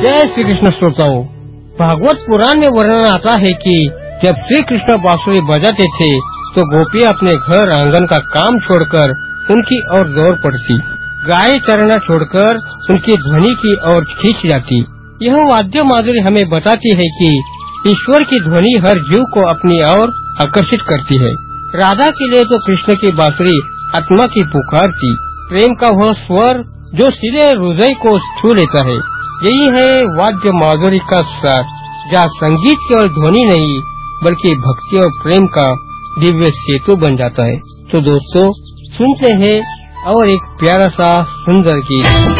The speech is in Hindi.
जय श्री कृष्ण श्रोताओं, भागवत पुराण में वर्णन आता है कि जब श्री कृष्ण बांसुरी बजाते थे तो गोपियाँ अपने घर आंगन का काम छोड़कर उनकी ओर दौड़ पड़ती, गाय चरना छोड़कर उनकी ध्वनि की ओर खींच जाती। यह वाद्य माधुरी हमें बताती है कि ईश्वर की ध्वनि हर जीव को अपनी ओर आकर्षित करती है। राधा के लिए तो कृष्ण की बांसुरी आत्मा की पुकार थी, प्रेम का वह स्वर जो सीधे हृदय को छू लेता है। यही है वाद्य माधुरी का सार, जहाँ संगीत केवल ध्वनि नहीं बल्कि भक्ति और प्रेम का दिव्य सेतु बन जाता है। तो दोस्तों, सुनते हैं और एक प्यारा सा सुंदर गीत।